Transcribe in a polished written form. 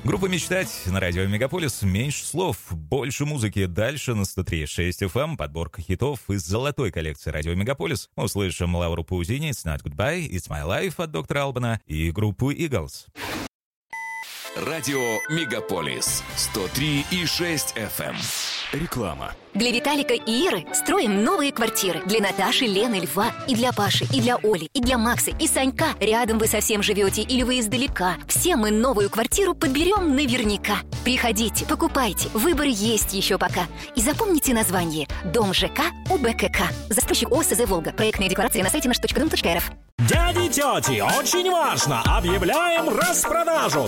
Группа «Мечтать» на радио Мегаполис. Меньше слов, больше музыки. Дальше на 103.6 FM подборка хитов из золотой коллекции радио Мегаполис. Мы услышим Лауру Паузини «It's Not Goodbye», «It's My Life» от доктора Албана и группу «Eagles». Радио Мегаполис 103,6 FM. Реклама. Для Виталика и Иры строим новые квартиры. Для Наташи, Лены, Льва, и для Паши, и для Оли, и для Макса, и Санька. Рядом вы совсем живете или вы издалека. Все мы новую квартиру подберем наверняка. Приходите, покупайте. Выбор есть еще пока. И запомните название. Дом ЖК УБКК. Застройщик ОСЗ «Волга». Проектная декларация на сайте наш.дом.рф. Дяди, тети, очень важно! Объявляем распродажу!